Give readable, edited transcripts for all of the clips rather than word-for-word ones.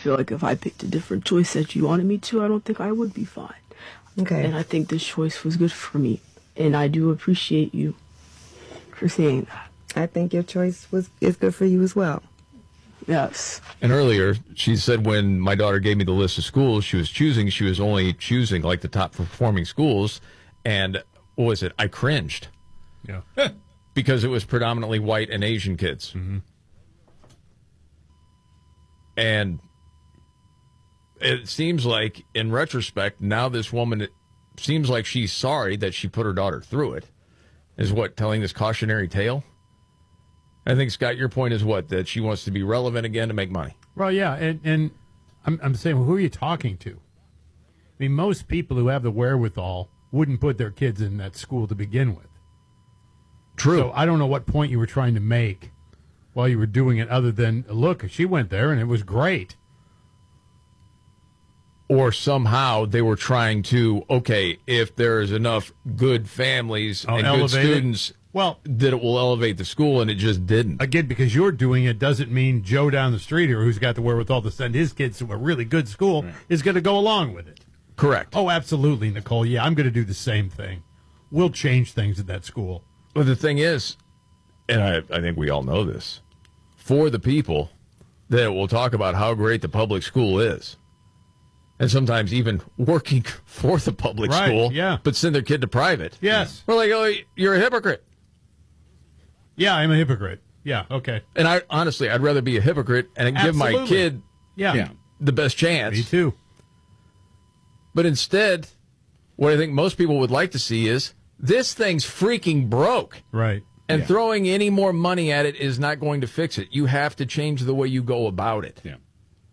feel like if I picked a different choice that you wanted me to, I don't think I would be fine. Okay. And I think this choice was good for me. And I do appreciate you for saying that. I think your choice is good for you as well. Yes. And earlier, she said when my daughter gave me the list of schools she was only choosing like the top performing schools. And what was it? I cringed. Yeah. Because it was predominantly white and Asian kids. Mm-hmm. And it seems like, in retrospect, now this woman, it seems like she's sorry that she put her daughter through it. Is what, telling this cautionary tale? I think, Scott, your point is what? That she wants to be relevant again to make money. Well, yeah, and I'm saying, well, who are you talking to? I mean, most people who have the wherewithal wouldn't put their kids in that school to begin with. True. So I don't know what point you were trying to make while you were doing it other than, look, she went there and it was great. Or somehow they were trying to, okay, if there's enough good families and good students, well, that it will elevate the school, and it just didn't. Again, because you're doing it doesn't mean Joe down the street here, who's got the wherewithal to send his kids to a really good school, is going to go along with it. Correct. Oh, absolutely, Nicole. Yeah, I'm going to do the same thing. We'll change things at that school. But the thing is, and I think we all know this, for the people that will talk about how great the public school is, and sometimes even working for the public school, but send their kid to private. Yes. We're like, oh, you're a hypocrite. Yeah, I'm a hypocrite. Yeah, okay. And I'd rather be a hypocrite and give my kid the best chance. Me too. But instead, what I think most people would like to see is, this thing's freaking broke. Right. And throwing any more money at it is not going to fix it. You have to change the way you go about it. Yeah.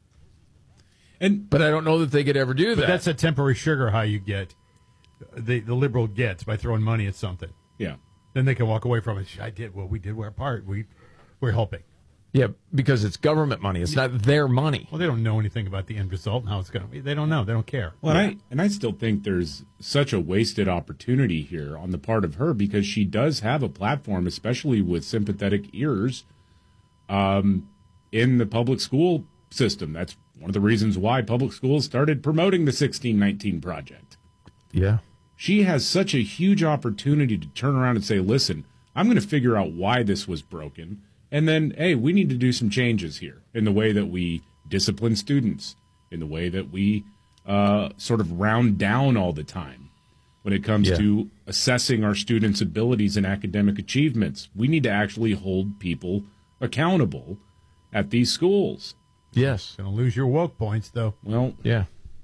But I don't know that they could ever do that. But that's a temporary sugar high you get, the liberal gets by throwing money at something. Yeah. Then they can walk away from it. We did our part. We're helping. Yeah, because it's government money. It's not their money. Well, they don't know anything about the end result and how it's going to be. They don't know. They don't care. Well, I still think there's such a wasted opportunity here on the part of her, because she does have a platform, especially with sympathetic ears, in the public school system. That's one of the reasons why public schools started promoting the 1619 Project. Yeah. She has such a huge opportunity to turn around and say, listen, I'm going to figure out why this was broken. And then, hey, we need to do some changes here in the way that we discipline students, in the way that we sort of round down all the time when it comes to assessing our students' abilities and academic achievements. We need to actually hold people accountable at these schools. Yes. Going to lose your woke points, though. Well, yeah.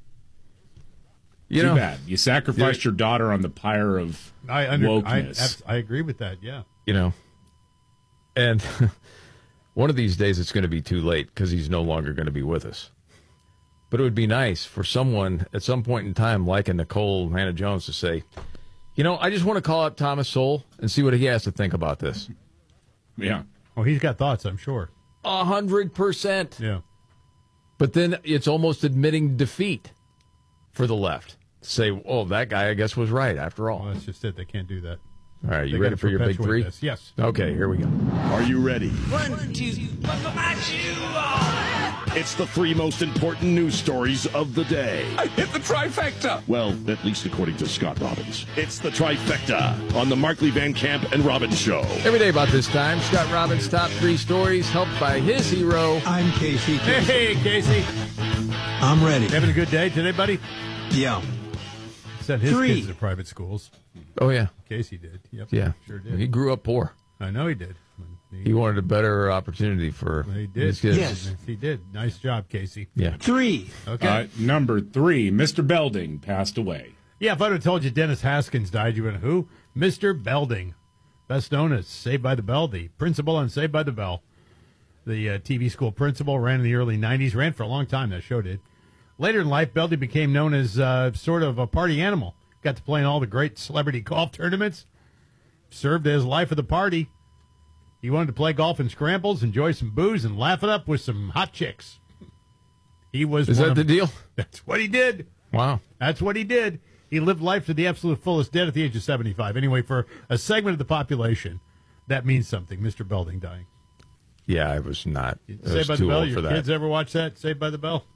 Too bad. You sacrificed your daughter on the pyre of wokeness. I agree with that, yeah. You know, and one of these days it's going to be too late because he's no longer going to be with us. But it would be nice for someone at some point in time, like a Nicole Hannah-Jones, to say, you know, I just want to call up Thomas Sowell and see what he has to think about this. Yeah. Well, he's got thoughts, I'm sure. 100%. Yeah. But then it's almost admitting defeat for the left. To say, oh, that guy, I guess, was right after all. Well, that's just it. They can't do that. All right, you ready for your big three? This. Yes. Okay, here we go. Are you ready? 1, 2, buckle my shoe on. It's the three most important news stories of the day. I hit the trifecta. Well, at least according to Scott Robbins. It's the trifecta on the Markley Van Camp and Robbins Show. Every day about this time, Scott Robbins' top three stories, helped by his hero. I'm Casey. Hey, Casey. I'm ready. Having a good day today, buddy? Yeah. Sent his kids to private schools. Oh, yeah. Casey did. Yep. Yeah. Sure did. He grew up poor. I know he did. He wanted a better opportunity for his kids. Yes, he did. Nice job, Casey. Yeah. 3. Okay. Number 3, Mr. Belding passed away. Yeah, if I'd have told you Dennis Haskins died, you would have who? Mr. Belding, best known as Saved by the Bell, the principal on Saved by the Bell. The TV school principal, ran in the early 90s, ran for a long time, that show did. Later in life, Belding became known as sort of a party animal. Got to play in all the great celebrity golf tournaments. Served as life of the party. He wanted to play golf in scrambles, enjoy some booze, and laugh it up with some hot chicks. Is that the deal? That's what he did. Wow. That's what he did. He lived life to the absolute fullest, dead at the age of 75. Anyway, for a segment of the population, that means something, Mr. Belding dying. Yeah, I was not. Saved by the too Bell, old your for that. kids ever watch that, Saved by the Bell?